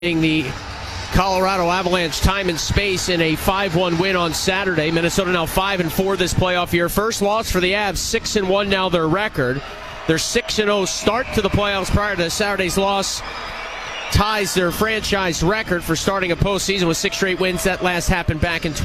The Colorado Avalanche time and space in a 5-1 win on Saturday. Minnesota now 5-4 this playoff year. First loss for the Avs, 6-1 now their record. Their 6-0 start to the playoffs prior to Saturday's loss ties their franchise record for starting a postseason with 6 straight wins. That last happened back in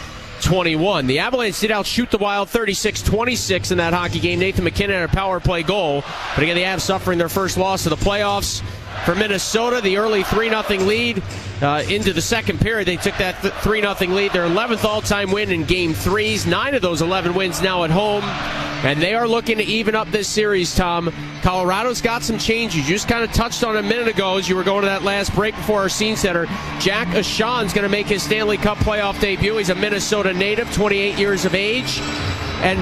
2021. The Avalanche did outshoot the Wild 36-26 in that hockey game. Nathan MacKinnon had a power play goal. But again, the Avs suffering their first loss of the playoffs. For Minnesota, the early 3-0 lead into the second period. They took that 3-0 lead, their 11th all-time win in Game 3s. 9 of those 11 wins now at home. And they are looking to even up this series, Tom. Colorado's got some changes. You just kind of touched on it a minute ago as you were going to that last break before our scene setter. Jack Ashawn's going to make his Stanley Cup playoff debut. He's a Minnesota native, 28 years of age. And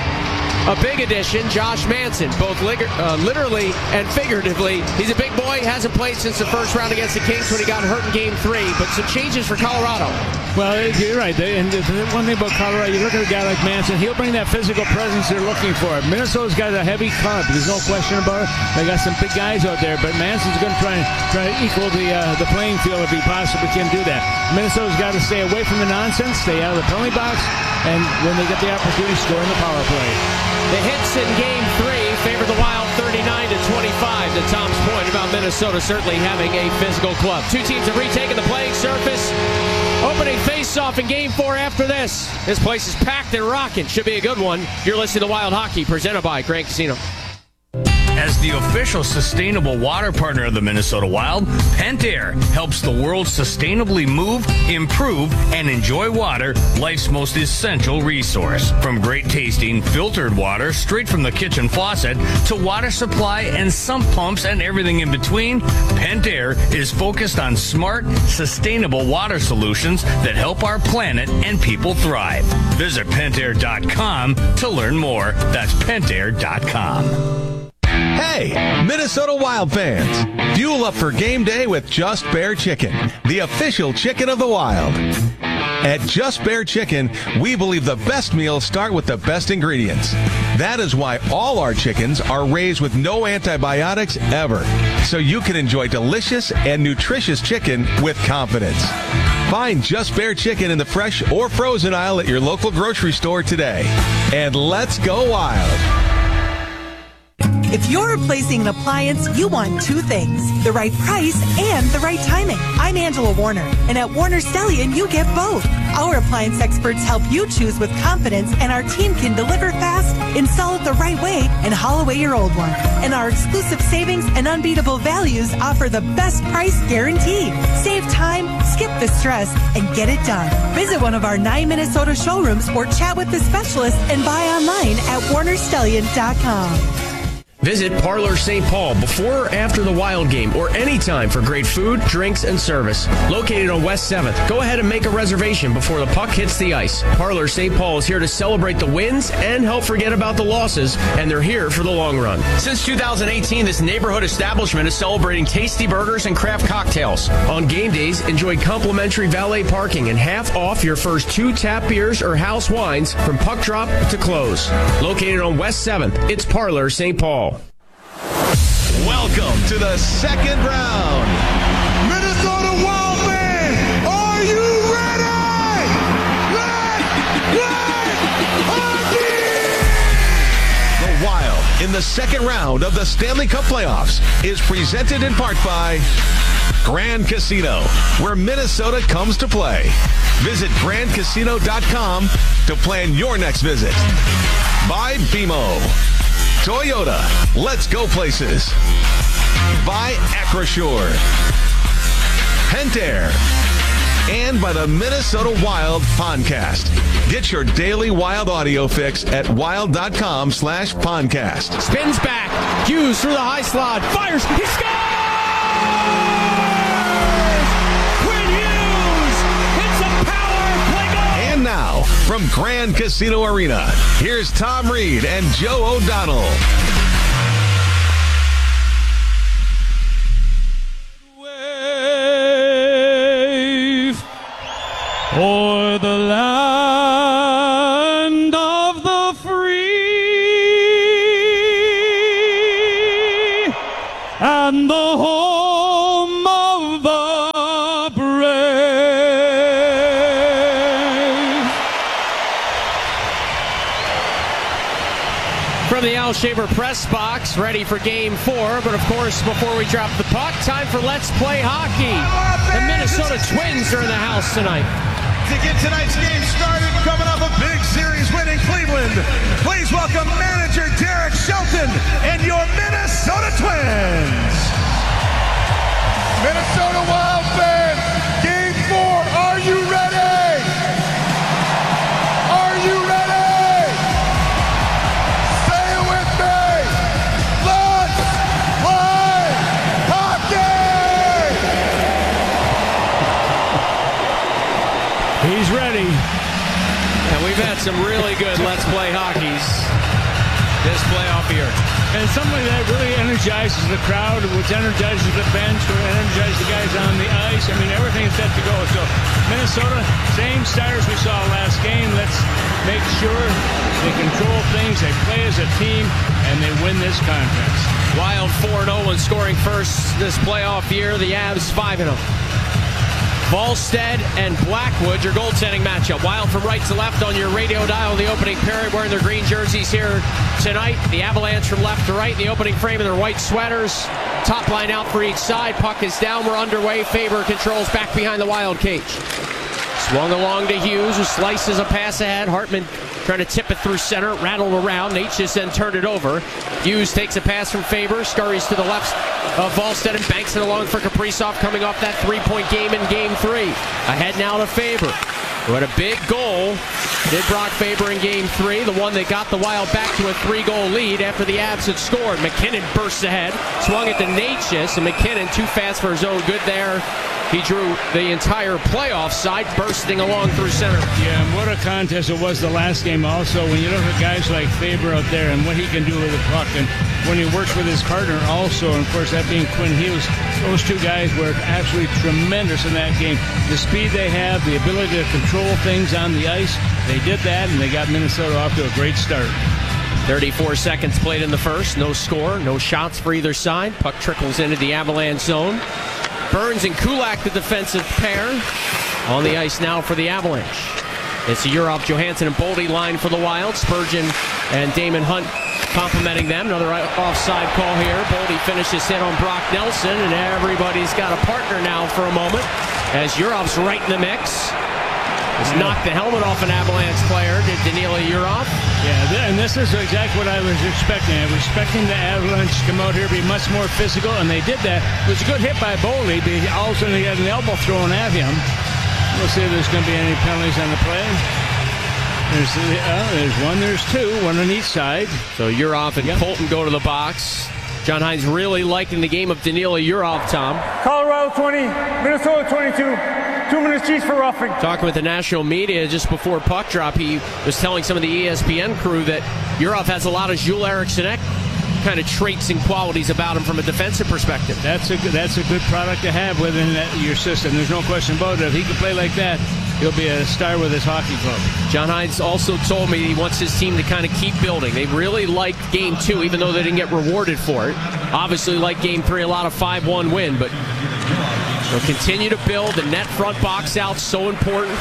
a big addition, Josh Manson, both literally and figuratively. He's a big boy, hasn't played since the first round against the Kings when he got hurt in Game 3, but some changes for Colorado. Well, you're right. And the one thing about Colorado, you look at a guy like Manson, he'll bring that physical presence they're looking for. Minnesota's got a heavy club. There's no question about it. They got some big guys out there, but Manson's going to try to equal the playing field if he possibly can do that. Minnesota's got to stay away from the nonsense, stay out of the penalty box, and when they get the opportunity, score in the power play. The hits in Game 3 favor the Wild 39-25. To Tom's point about Minnesota certainly having a physical club. Two teams have retaken the playing surface. Opening face-off in Game 4 after this. This place is packed and rocking. Should be a good one. You're listening to Wild Hockey, presented by Grand Casino. As the official sustainable water partner of the Minnesota Wild, Pentair helps the world sustainably move, improve, and enjoy water, life's most essential resource. From great tasting filtered water straight from the kitchen faucet to water supply and sump pumps and everything in between, Pentair is focused on smart, sustainable water solutions that help our planet and people thrive. Visit Pentair.com to learn more. That's Pentair.com. Hey, Minnesota Wild fans, fuel up for game day with Just Bear Chicken, the official chicken of the Wild. At Just Bear Chicken, we believe the best meals start with the best ingredients. That is why all our chickens are raised with no antibiotics ever, so you can enjoy delicious and nutritious chicken with confidence. Find Just Bear Chicken in the fresh or frozen aisle at your local grocery store today. And let's go wild. If you're replacing an appliance, you want two things, the right price and the right timing. I'm Angela Warner, and at Warner Stellian, you get both. Our appliance experts help you choose with confidence, and our team can deliver fast, install it the right way, and haul away your old one. And our exclusive savings and unbeatable values offer the best price guaranteed. Save time, skip the stress, and get it done. Visit one of our 9 Minnesota showrooms or chat with the specialist and buy online at warnerstellian.com. Visit Parlor St. Paul before or after the Wild game or anytime for great food, drinks, and service. Located on West 7th. Go ahead and make a reservation before the puck hits the ice. Parlor St. Paul is here to celebrate the wins and help forget about the losses, and they're here for the long run. Since 2018, this neighborhood establishment is celebrating tasty burgers and craft cocktails. On game days, enjoy complimentary valet parking and half off your first 2 tap beers or house wines from puck drop to close. Located on West 7th, it's Parlor St. Paul. Welcome to the second round. Minnesota Wild fans, are you ready? The Wild in the second round of the Stanley Cup playoffs is presented in part by Grand Casino, where Minnesota comes to play. Visit grandcasino.com to plan your next visit. By BMO. Toyota, let's go places. By Acrosure. Pentair. And by the Minnesota Wild Podcast. Get your daily Wild audio fix at wild.com/podcast. Spins back. Hughes through the high slot. Fires. He scores! Quinn Hughes hits a power play goal. And now, from Grand Casino Arena, here's Tom Reed and Joe O'Donnell. Wave o'er the land of the free and the home of the Kyle Shaver press box, ready for game 4. But of course, before we drop the puck, time for Let's Play Hockey. The Minnesota Twins are in the house tonight. To get tonight's game started, coming off a big series win in Cleveland, please welcome manager Derek Shelton and your Minnesota Twins. Minnesota Wild fans, game 4, are you ready? Are you ready? Say it with me. Let's play hockey! He's ready. And we've had some really good Let's Play Hockeys this playoff year. And something that really energizes the crowd, which energizes the bench, which energizes the guys on the ice. I mean, everything's set to go. So Minnesota, same starters we saw last game. Let's make sure they control things, they play as a team, and they win this contest. Wild 4-0 when scoring first this playoff year. The Avs 5-0. Volstead and Blackwood, your goaltending matchup. Wild from right to left on your radio dial in the opening period, wearing their green jerseys here tonight. The Avalanche from left to right in the opening frame in their white sweaters. Top line out for each side. Puck is down. We're underway. Faber controls back behind the Wild cage. Swung along to Hughes, who slices a pass ahead. Hartman trying to tip it through center, rattled around. Natchez then turned it over. Hughes takes a pass from Faber, scurries to the left of Volstead and banks it along for Kaprizov, coming off that three-point game in Game 3. Ahead now to Faber, who had a big goal. Did Brock Faber in Game 3, the one that got the Wild back to a 3-goal lead after the Avs had scored. McKinnon bursts ahead, swung it to Natchez, and McKinnon too fast for his own good there. He drew the entire playoff side, bursting along through center. Yeah, and what a contest it was the last game also. When you look at guys like Faber out there and what he can do with the puck, and when he works with his partner also, and of course that being Quinn Hughes, those two guys were absolutely tremendous in that game. The speed they have, the ability to control things on the ice, they did that, and they got Minnesota off to a great start. 34 seconds played in the first. No score, no shots for either side. Puck trickles into the Avalanche zone. Burns and Kulak, the defensive pair, on the ice now for the Avalanche. It's a Urov, Johansson, and Boldy line for the Wild. Spurgeon and Damon Hunt complimenting them. Another offside call here. Boldy finishes hit on Brock Nelson, and everybody's got a partner now for a moment, as Urov's right in the mix. Just knocked the helmet off an Avalanche player, did Danila Urov. Yeah, and this is exactly what I was expecting. I was expecting the Avalanche to come out here, be much more physical, and they did that. It was a good hit by Boldy, but all of a sudden he had an elbow thrown at him. We'll see if there's going to be any penalties on the play. There's one, there's two, one on each side. So Urov and Colton go to the box. John Hines really liking the game of Danila Urov, Tom. Colorado 20, Minnesota 22. 2 minutes each for roughing. Talking with the national media just before puck drop, he was telling some of the ESPN crew that Urov has a lot of Jules Eriksson kind of traits and qualities about him from a defensive perspective. That's a good product to have within your system. There's no question about it. If he can play like that, he'll be a star with his hockey club. John Hines also told me he wants his team to kind of keep building. They really liked Game 2, even though they didn't get rewarded for it. Obviously, like Game 3, a lot of 5-1 win, but they'll continue to build. The net front box out, so important.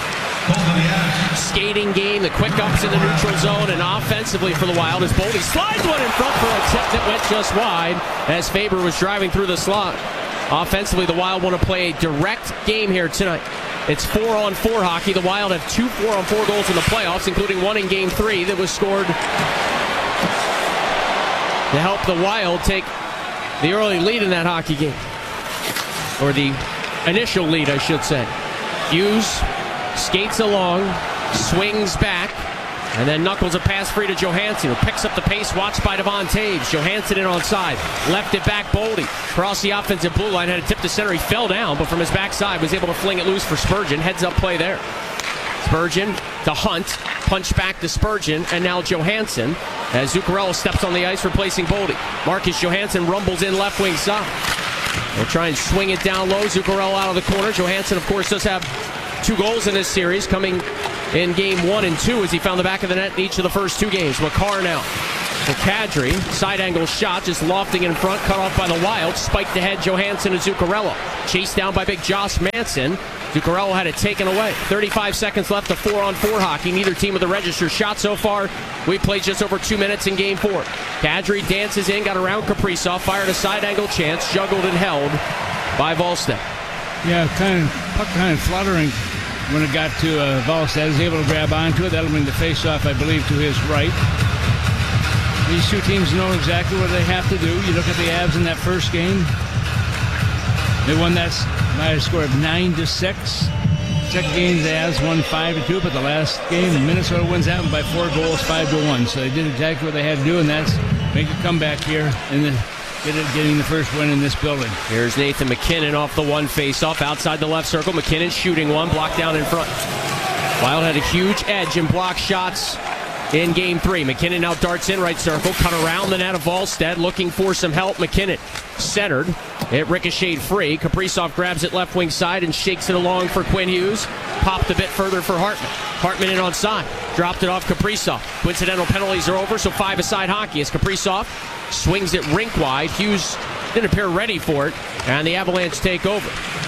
Skating game, the quick ups in the neutral zone, and offensively for the Wild as Boldy slides one in front for a tip that went just wide as Faber was driving through the slot. Offensively, the Wild want to play a direct game here tonight. It's 4-on-4 hockey. The Wild have 2 4-on-4 goals in the playoffs, including one in Game 3 that was scored to help the Wild take the early lead in that hockey game. Or the initial lead, I should say. Hughes skates along, swings back, and then knuckles a pass free to Johansson, who picks up the pace, watched by Devon Taves. Johansson in on side, left it back, Boldy. Across the offensive blue line, had a tip to center. He fell down, but from his backside was able to fling it loose for Spurgeon. Heads up play there. Spurgeon to Hunt, punch back to Spurgeon, and now Johansson as Zuccarello steps on the ice replacing Boldy. Marcus Johansson rumbles in left wing side. They'll try and swing it down low. Zuccarello out of the corner. Johansson, of course, does have 2 goals in this series, coming in Game 1 and 2 as he found the back of the net in each of the first 2 games. Makar now for Kadri. Side angle shot, just lofting in front, cut off by the Wild. Spiked ahead, Johansson and Zuccarello. Chased down by big Josh Manson. Zuccarello had it taken away. 35 seconds left of 4-on-4 hockey. Neither team with a registered shot so far. We played just over 2 minutes in game 4. Kadri dances in, got around Kaprizov, fired a side angle chance, juggled and held by Wallstedt. Yeah, puck kind of fluttering when it got to Wallstedt. He was able to grab onto it. That'll bring the face-off, I believe, to his right. These two teams know exactly what they have to do. You look at the Avs in that first game. They won that by a score of 9-6. Second game, the Avs won 5-2, but the last game, Minnesota wins that one by 4 goals, 5-1. So they did exactly what they had to do, and that's make a comeback here and getting the first win in this building. Here's Nathan MacKinnon off the one face-off outside the left circle. MacKinnon shooting one, blocked down in front. Wild had a huge edge in block shots in game 3. MacKinnon now darts in right circle, cut around the net of Wallstedt, looking for some help. MacKinnon centered. It ricocheted free. Kaprizov grabs it left wing side and shakes it along for Quinn Hughes. Popped a bit further for Hartman. Hartman in on side. Dropped it off Kaprizov. Coincidental penalties are over, so 5-a-side hockey as Kaprizov swings it rink wide. Hughes didn't appear ready for it, and the Avalanche take over.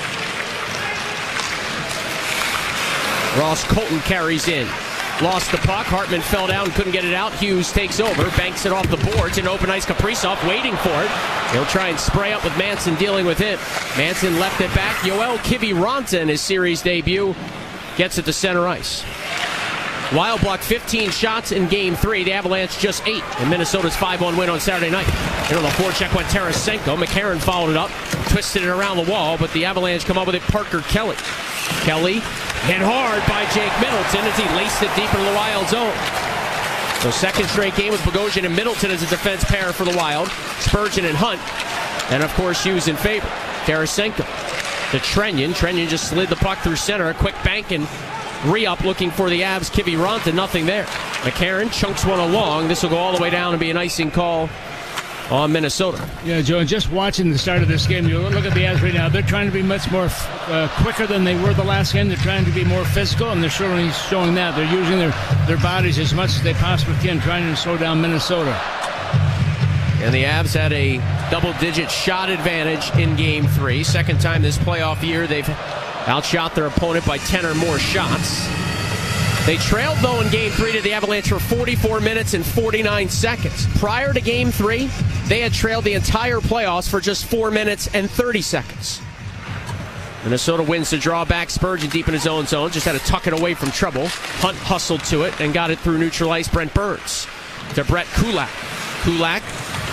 Ross Colton carries in. Lost the puck. Hartman fell down, couldn't get it out. Hughes takes over, banks it off the boards, and open ice Kaprizov waiting for it. He'll try and spray up with Manson dealing with him. Manson left it back. Yoel Kiviranta in his series debut gets it to center ice. Wild blocked 15 shots in game 3. The Avalanche just 8 in Minnesota's 5-1 win on Saturday night. And on the forecheck went Tarasenko. McCarron followed it up, twisted it around the wall, but the Avalanche come up with it. Parker Kelly. Kelly hit hard by Jake Middleton as he laced it deep into the Wild zone. So second straight game with Bogosian and Middleton as a defense pair for the Wild. Spurgeon and Hunt. And of course Hughes in favor. Tarasenko to Trenyon. Trenyon just slid the puck through center. A quick bank and re-up looking for the Avs. Kiviranta, nothing there. McCarron chunks one along. This will go all the way down and be an icing call on Minnesota. Yeah, Joe, and just watching the start of this game, you look at the Avs right now, they're trying to be much more quicker than they were the last game. They're trying to be more physical, and they're certainly showing that. They're using their bodies as much as they possibly can, trying to slow down Minnesota. And the Avs had a double-digit shot advantage in Game 3. Second time this playoff year they've outshot their opponent by 10 or more shots. They trailed, though, in Game 3 to the Avalanche for 44 minutes and 49 seconds. Prior to Game 3, they had trailed the entire playoffs for just 4 minutes and 30 seconds. Minnesota wins to draw back. Spurgeon deep in his own zone. Just had to tuck it away from trouble. Hunt hustled to it and got it through neutral ice. Brent Burns to Brett Kulak. Kulak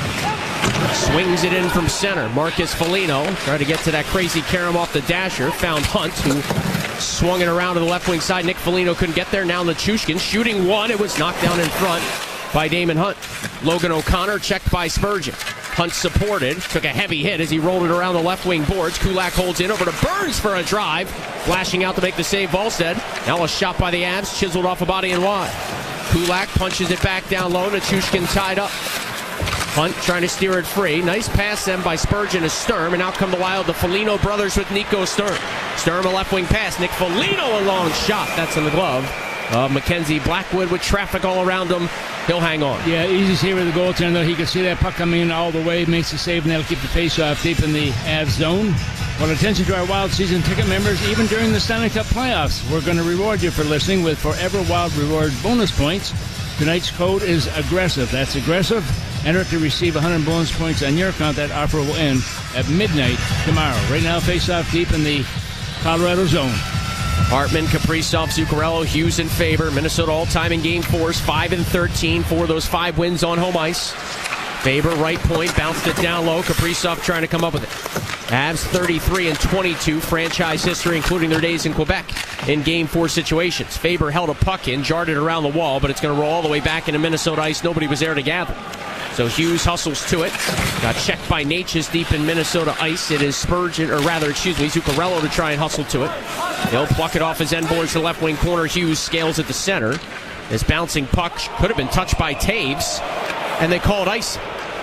swings it in from center. Marcus Foligno tried to get to that crazy carom off the dasher. Found Hunt, who swung it around to the left wing side. Nick Foligno couldn't get there. Now Nichushkin shooting one. It was knocked down in front by Damon Hunt. Logan O'Connor checked by Spurgeon. Hunt supported, took a heavy hit as he rolled it around the left wing boards. Kulak holds in over to Burns for a drive. Flashing out to make the save, Wallstedt. Now a shot by the Avs, chiseled off a body and wide. Kulak punches it back down low. Nichushkin tied up. Hunt trying to steer it free. Nice pass then by Spurgeon to Sturm, and out come the Wild, the Foligno brothers with Nico Sturm. Sturm a left wing pass. Nick Foligno a long shot. That's in the glove of Mackenzie Blackwood with traffic all around him. He'll hang on. Yeah, easy save with the goaltender, though. He can see that puck coming in all the way, makes the save, and that'll keep the face-off deep in the Avs zone. Well, attention to our Wild season ticket members, even during the Stanley Cup playoffs. We're going to reward you for listening with Forever Wild Reward bonus points. Tonight's code is aggressive. That's aggressive. Enter to receive 100 bonus points on your account. That offer will end at midnight tomorrow. Right now, face-off deep in the Colorado zone. Hartman, Kaprizov, Zuccarello, Hughes in favor. Minnesota all-time in Game 4s, 5-13 for those 5 wins on home ice. Faber, right point, bounced it down low. Kaprizov trying to come up with it. Avs 33-22, franchise history, including their days in Quebec in Game 4 situations. Faber held a puck in, jarred it around the wall, but it's going to roll all the way back into Minnesota ice. Nobody was there to gather. So Hughes hustles to it. Got checked by Natchez deep in Minnesota ice. It is Zuccarello to try and hustle to it. He'll pluck it off his end boards to the left wing corner. Hughes scales at the center. This bouncing puck could have been touched by Taves, and they called ice.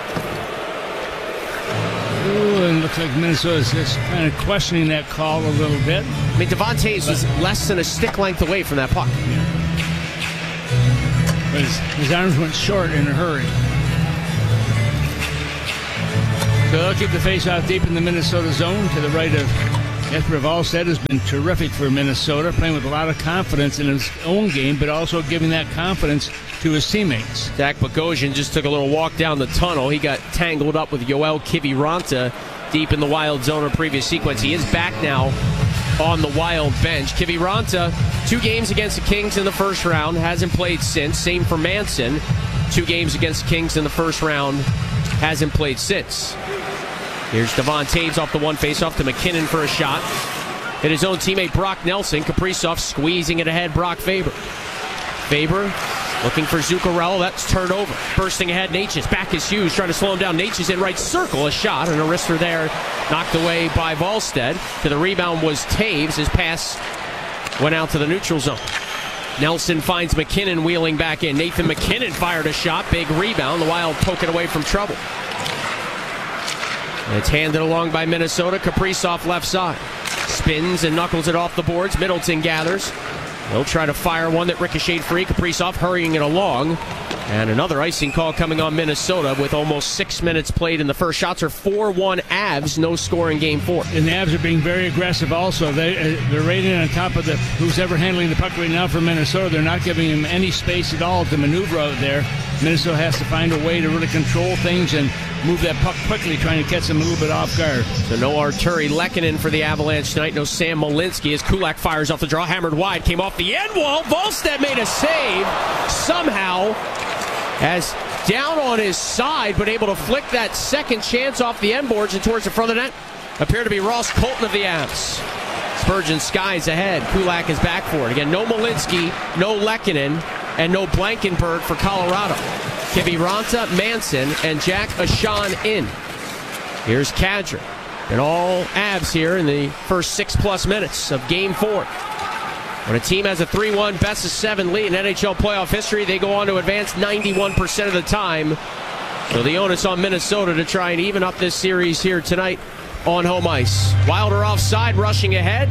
Ooh, and looks like Minnesota's just kind of questioning that call a little bit. I mean, Devon Taves was less than a stick length away from that puck. Yeah. But his arms went short in a hurry. So they'll keep the face-off deep in the Minnesota zone to the right of Jesper Wallstedt, has been terrific for Minnesota, playing with a lot of confidence in his own game, but also giving that confidence to his teammates. Zach Bogosian just took a little walk down the tunnel. He got tangled up with Yoel Kiviranta deep in the Wild zone in previous sequence. He is back now on the Wild bench. Kiviranta, 2 games against the Kings in the first round, hasn't played since. Same for Manson, 2 games against the Kings in the first round, hasn't played since. Here's Devon Taves off the one faceoff to McKinnon for a shot. Hit his own teammate Brock Nelson. Kaprizov squeezing it ahead, Brock Faber. Faber looking for Zuccarello. That's turned over. Bursting ahead, Natchez. Back is Hughes trying to slow him down. Natchez in right circle. A shot and a wrister there. Knocked away by Wallstedt. To the rebound was Taves. His pass went out to the neutral zone. Nelson finds McKinnon wheeling back in. Nathan McKinnon fired a shot. Big rebound. The Wild poke it away from trouble. And it's handed along by Minnesota. Kaprizov left side. Spins and knuckles it off the boards. Middleton gathers. They'll try to fire one that ricocheted free. Kaprizov hurrying it along. And another icing call coming on Minnesota with almost 6 minutes played in the first. Shots are 4-1 Avs. No score in Game 4. And the Avs are being very aggressive also. They're rating on top of who's ever handling the puck right now for Minnesota. They're not giving him any space at all to maneuver out there. Minnesota has to find a way to really control things and move that puck quickly, trying to catch them a little bit off guard. So no Arturi Lehkonen for the Avalanche tonight. No Sam Malinsky as Kulak fires off the draw. Hammered wide. Came off the end wall. Wallstedt made a save. Somehow, as down on his side, but able to flick that second chance off the end boards and towards the front of the net. Appear to be Ross Colton of the Avs. Spurgeon skies ahead. Kulak is back for it. Again, no Malinsky, no Lehkonen, and no Blankenburg for Colorado. Kiviranta, Manson, and Jack Ashan in. Here's Kadri. And all Avs here in the first 6+ minutes of Game 4. When a team has a 3-1 best-of-7 lead in NHL playoff history, they go on to advance 91% of the time. So the onus on Minnesota to try and even up this series here tonight on home ice. Wilder offside, rushing ahead.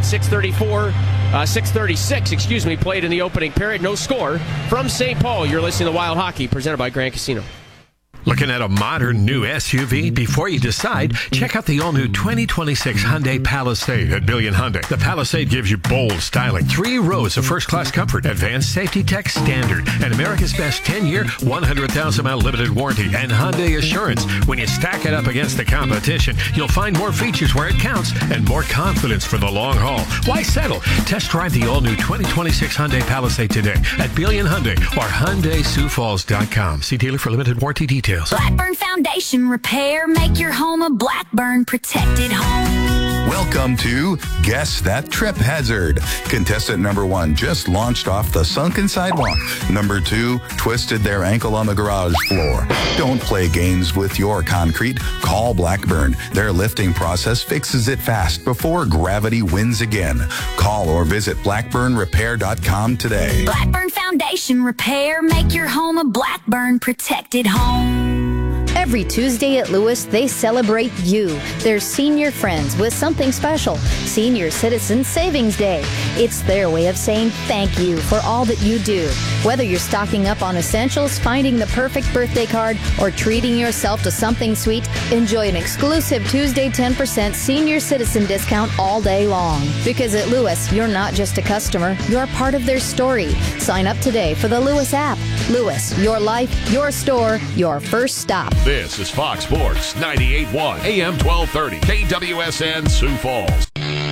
6:36, played in the opening period. No score from St. Paul. You're listening to Wild Hockey, presented by Grand Casino. Looking at a modern new SUV? Before you decide, check out the all-new 2026 Hyundai Palisade at Billion Hyundai. The Palisade gives you bold styling, 3 rows of first-class comfort, advanced safety tech standard, and America's best 10-year, 100,000-mile limited warranty, and Hyundai Assurance. When you stack it up against the competition, you'll find more features where it counts and more confidence for the long haul. Why settle? Test drive the all-new 2026 Hyundai Palisade today at Billion Hyundai or HyundaiSiouxFalls.com. See dealer for limited warranty details. Blackburn Foundation Repair. Make your home a Blackburn protected home. Welcome to Guess That Trip Hazard. Contestant number 1 just launched off the sunken sidewalk. Number 2 twisted their ankle on the garage floor. Don't play games with your concrete. Call Blackburn. Their lifting process fixes it fast before gravity wins again. Call or visit blackburnrepair.com today. Blackburn Foundation Repair. Make your home a Blackburn protected home. Every Tuesday at Lewis, they celebrate you, their senior friends, with something special. Senior Citizen Savings Day. It's their way of saying thank you for all that you do. Whether you're stocking up on essentials, finding the perfect birthday card, or treating yourself to something sweet, enjoy an exclusive Tuesday 10% Senior Citizen discount all day long. Because at Lewis, you're not just a customer, you're part of their story. Sign up today for the Lewis app. Lewis, your life, your store, your first stop. This is Fox Sports 98.1 AM 1230 KWSN Sioux Falls.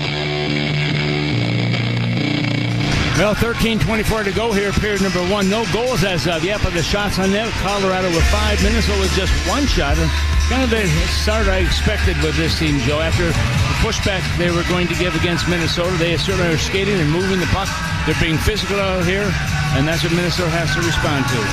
Well, 13:24 to go here, period number 1. No goals as of yet, but the shots on net. Colorado with 5. Minnesota with just 1 shot. And kind of the start I expected with this team, Joe. After the pushback they were going to give against Minnesota, they certainly are skating and moving the puck. They're being physical out here, and that's what Minnesota has to respond to.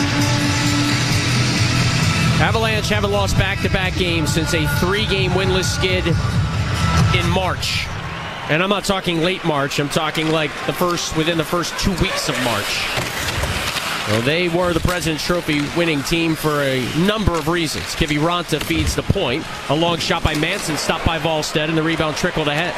Avalanche haven't lost back-to-back games since a 3-game winless skid in March. And I'm not talking late March. I'm talking like within the first 2 weeks of March. Well, they were the President's Trophy winning team for a number of reasons. Kiviranta feeds the point. A long shot by Manson, stopped by Wallstedt, and the rebound trickled ahead.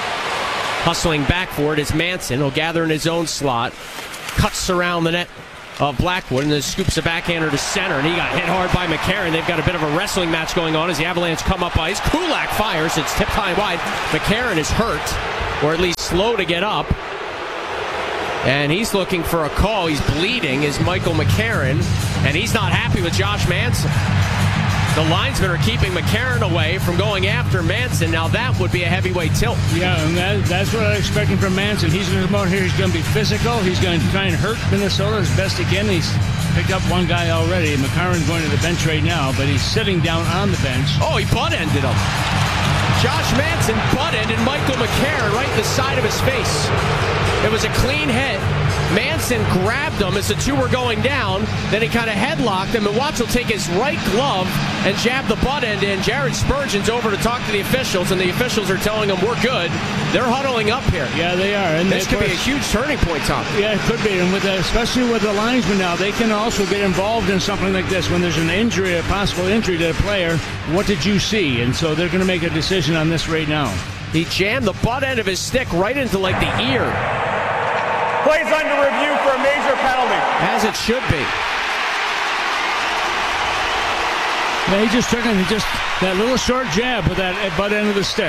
Hustling back for it is Manson. He'll gather in his own slot. Cuts around the net of Blackwood, and then scoops a backhander to center, and he got hit hard by McCarron. They've got a bit of a wrestling match going on as the Avalanche come up ice. Kulak fires. It's tipped high and wide. McCarron is hurt, or at least slow to get up. And he's looking for a call. He's bleeding, is Michael McCarron, and he's not happy with Josh Manson. The linesmen are keeping McCarron away from going after Manson. Now that would be a heavyweight tilt. Yeah, and that's what I'm expecting from Manson. He's going to come out here. He's going to be physical. He's going to try and hurt Minnesota as best he can. He's picked up one guy already. McCarron's going to the bench right now, but he's sitting down on the bench. Oh, he butt-ended him. Josh Manson butt-ended Michael McCarron right in the side of his face. It was a clean hit. Manson grabbed him as the two were going down. Then he kind of headlocked him, and Watts will take his right glove and jab the butt end in. Jared Spurgeon's over to talk to the officials, and the officials are telling him we're good. They're huddling up here. Yeah, they are. And this could be a huge turning point, Tom. Yeah, it could be. And especially with the linesmen now, they can also get involved in something like this. When there's an injury, a possible injury to a player, what did you see? And so they're going to make a decision on this right now. He jammed the butt end of his stick right into like the ear. Plays under review for a major penalty. As it should be. Yeah, he just took that little short jab with that butt end of the stick.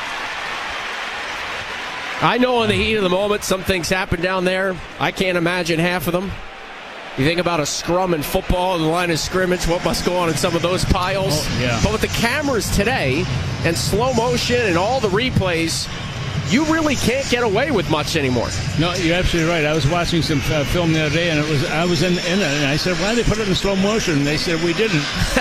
I know in the heat of the moment some things happen down there. I can't imagine half of them. You think about a scrum in football, the line of scrimmage, what must go on in some of those piles. Oh, yeah. But with the cameras today and slow motion and all the replays, you really can't get away with much anymore. No, you're absolutely right. I was watching some film the other day, and I was in it, and I said, why did they put it in slow motion? And they said, we didn't.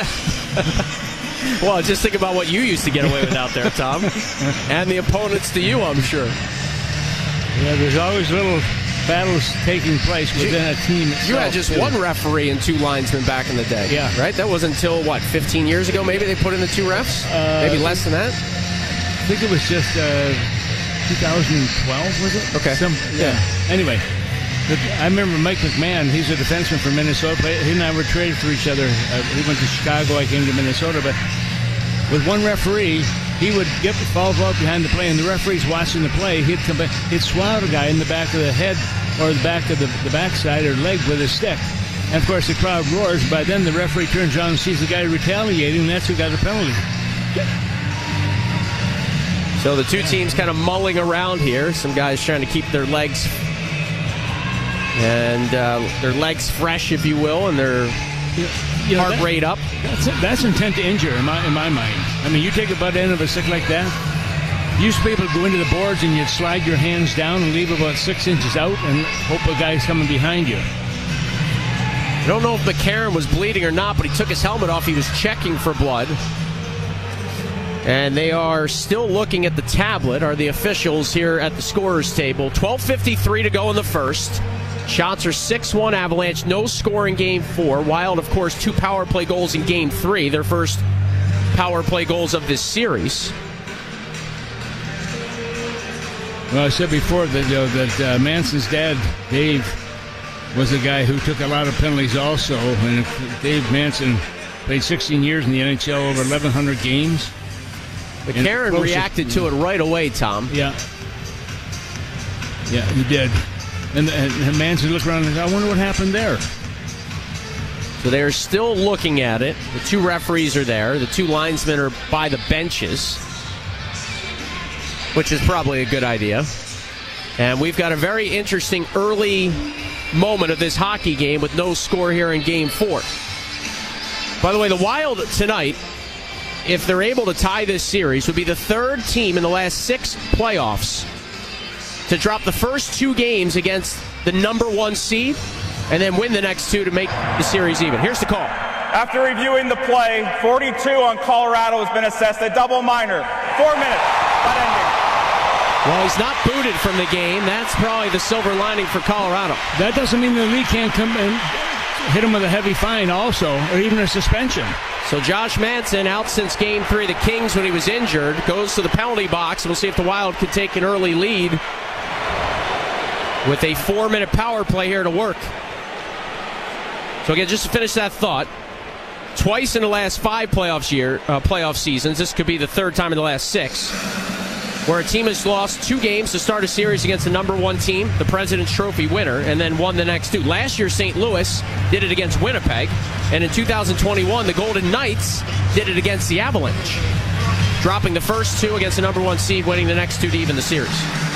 Well, just think about what you used to get away with out there, Tom. And the opponents to you, I'm sure. Yeah, there's always little battles taking place within a team itself. You had just one referee and two linesmen back in the day. Yeah. Right? That wasn't until, 15 years ago maybe they put in the two refs? Maybe less than that? I think it was just 2012, was it? Okay. Yeah. Anyway, I remember Mike McMahon. He's a defenseman for Minnesota. He and I were traded for each other. He went to Chicago. I came to Minnesota. But with one referee, he would fall out behind the play, and the referee's watching the play. He'd come back. He'd swat a guy in the back of the head or the back of the backside or leg with his stick. And, of course, the crowd roars. By then, the referee turns around and sees the guy retaliating, and that's who got the penalty. So the two teams kind of mulling around here. Some guys trying to keep their legs fresh, if you will, and their heart rate up. That's intent to injure in my mind. I mean, you take a butt end of a stick like that. You used to be able to go into the boards and you'd slide your hands down and leave about 6 inches out and hope a guy's coming behind you. I don't know if McCarron was bleeding or not, but he took his helmet off. He was checking for blood. And they are still looking at the tablet, are the officials here at the scorer's table. 12:53 to go in the first. Shots are 6-1 Avalanche, no score in Game 4. Wild, of course, 2 power play goals in Game 3, their first power play goals of this series. Well, I said before that Manson's dad, Dave, was a guy who took a lot of penalties also. And Dave Manson played 16 years in the NHL, over 1,100 games. McCarron reacted to it right away, Tom. Yeah. Yeah, he did. And Manson looked around and said, I wonder what happened there. So they're still looking at it. The 2 referees are there. The 2 linesmen are by the benches, which is probably a good idea. And we've got a very interesting early moment of this hockey game with no score here in Game 4. By the way, the Wild tonight, if they're able to tie this series, would be the 3rd team in the last 6 playoffs to drop the first 2 games against the number 1 seed and then win the next 2 to make the series even. Here's the call. After reviewing the play, 42 on Colorado has been assessed a double minor. 4 minutes. Butt ending. Well, he's not booted from the game. That's probably the silver lining for Colorado. That doesn't mean the league can't come and hit him with a heavy fine also, or even a suspension. So Josh Manson out since Game 3 of the Kings when he was injured, goes to the penalty box. We'll see if the Wild can take an early lead with a 4-minute power play here to work. So again, just to finish that thought, twice in the last 5 playoff seasons, this could be the 3rd time in the last 6. where a team has lost 2 games to start a series against the number 1 team, the President's Trophy winner, and then won the next 2. Last year, St. Louis did it against Winnipeg, and in 2021, the Golden Knights did it against the Avalanche, dropping the first 2 against the number 1 seed, winning the next 2 to even the series.